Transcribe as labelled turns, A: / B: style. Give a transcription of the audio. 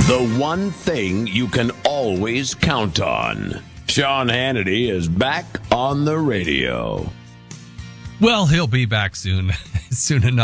A: The one thing you can always count on. Sean Hannity is back on the radio.
B: Well, he'll be back soon enough.